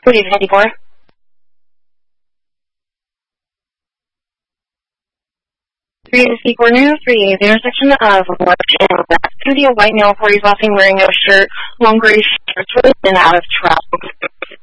Good evening, 54. News 3, the intersection of left and left. See a white male 40 crossing wearing a shirt, long gray shirts, really in and out of traffic.